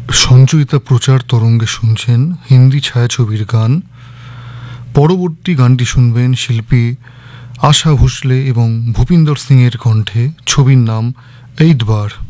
সঞ্চয়িতা প্রচার তরঙ্গে শুনছেন হিন্দি ছায়াছবির গান। পরবর্তী গানটি শুনবেন শিল্পী আশা ভোসলে এবং ভূপিন্দর সিংয়ের কণ্ঠে। ছবির নাম ঈদবার।